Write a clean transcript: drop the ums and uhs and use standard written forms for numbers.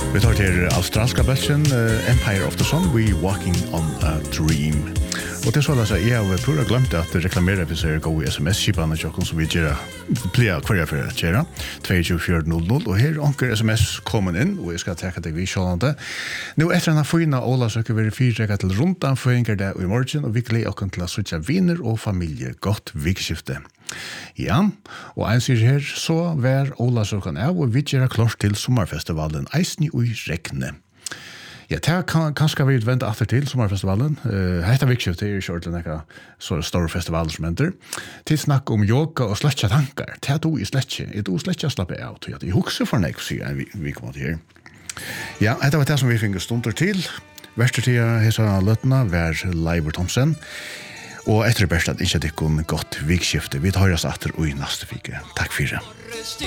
Vi tar til australska bølgen Empire of the Sun, We Walking on a Dream. Og det så altså, jeg har pura glemt at reklamere hvis jeg går i sms-skipene som vi gjør pleier hver for å gjøre 22400, og her anker sms kommer inn, og jeg skal trekke deg vi sjålande. Nå etter denne fina Ola så kan vi fyrtrekke til rundan føringer det i morgen, og vi gleder oss til å søke viner og familie. Godt vikskifte. Ja, og en sier her, så vær Ola så kan av, og vi gjør klart til sommerfestivalen Eisni og Rekne. Ja, det kanskje vi vente etter til sommerfestivalen. Hette vikskiftet er ikke ordentlig noen så store festivaler som henter. Til snakk om yoga og sletje tanker. Det er du i sletje. Er du sletje slappe av? Jeg husker for nek, sier vi kommer til her. Ja, dette var det som vi finner stunder til. Verste tida hesa løtene var Leiber Thomsen. Og etter best at ikke det kom godt vikskifte. Vi tar oss etter og i neste fike. Takk for det.